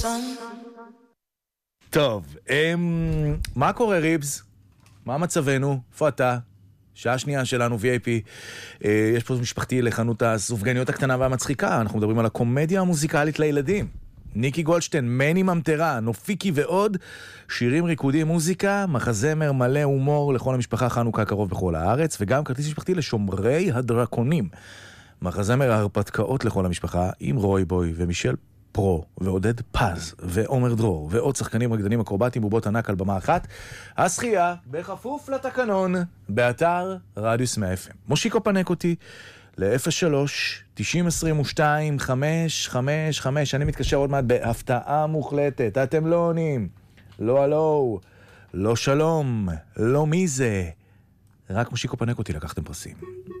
טוב, מה קורה ריבס? מה מצבנו? איפה אתה? שעה שנייה שלנו VIP. יש פה משפחתי לחנות הסופגניות הקטנה והמצחיקה. אנחנו מדברים על הקומדיה המוזיקלית לילדים. ניקי גולדשטיין, מני ממטרה, נופיקי ועוד. שירים, ריקודים, מוזיקה, מחזמר מלא הומור לכל המשפחה, חנוכה קרוב בכל הארץ, וגם כרטיס משפחתי לשומרי הדרקונים. מחזמר ההרפתקאות לכל המשפחה עם רוי בוי ומישל פרו ועודד פז ועומר דרור ועוד שחקנים רקדנים אקרובטיים בובות ענק על במה אחת. הזכייה בכפוף לתקנון באתר רדיוס 100 FM. מושיקו פנק אותי ל-03-9022-555. אני מתקשר עוד מעט בהפתעה מוחלטת. אתם לא עונים, לא הלו, לא שלום, לא מי זה, רק מושיקו פנק אותי לקחתם פרסים.